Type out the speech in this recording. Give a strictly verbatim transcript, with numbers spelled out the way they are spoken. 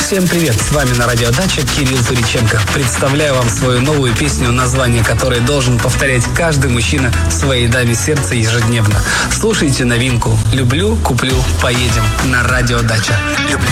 Всем привет, с вами на Радио Дача Кирилл Туриченко. Представляю вам свою новую песню, название которой должен повторять каждый мужчина своей даме сердца ежедневно. Слушайте новинку «Люблю, куплю, поедем» на Радио Дача.